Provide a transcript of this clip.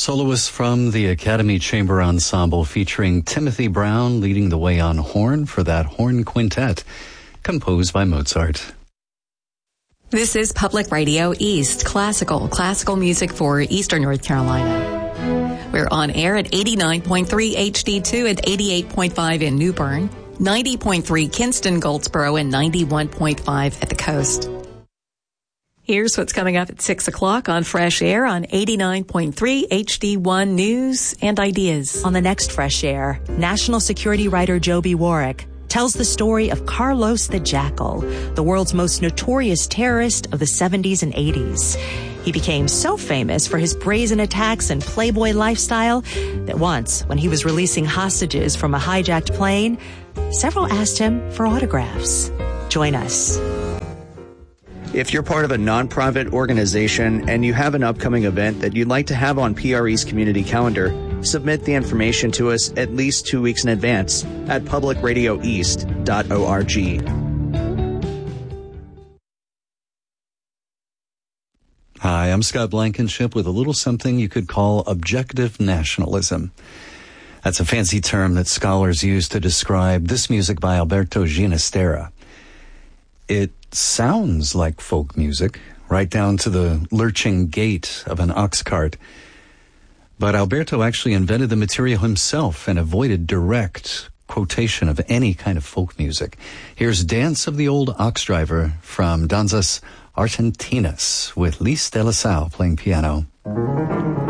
Soloists from the Academy Chamber Ensemble featuring Timothy Brown leading the way on horn for that horn quintet, composed by Mozart. This is Public Radio East, classical music for Eastern North Carolina. We're on air at 89.3 HD2 and 88.5 in New Bern, 90.3 Kinston, Goldsboro, and 91.5 at the coast. Here's what's coming up at 6 o'clock on Fresh Air on 89.3 HD1 News and Ideas. On the next Fresh Air, national security writer Joby Warwick tells the story of Carlos the Jackal, the world's most notorious terrorist of the 70s and 80s. He became so famous for his brazen attacks and playboy lifestyle that once, when he was releasing hostages from a hijacked plane, several asked him for autographs. Join us. If you're part of a nonprofit organization and you have an upcoming event that you'd like to have on PRE's community calendar, submit the information to us at least 2 weeks in advance at publicradioeast.org. Hi, I'm Scott Blankenship with a little something you could call objective nationalism. That's a fancy term that scholars use to describe this music by Alberto Ginastera. It sounds like folk music, right down to the lurching gait of an ox cart. But Alberto actually invented the material himself and avoided direct quotation of any kind of folk music. Here's Dance of the Old Ox Driver from Danzas Argentinas with Lis de la Salle playing piano.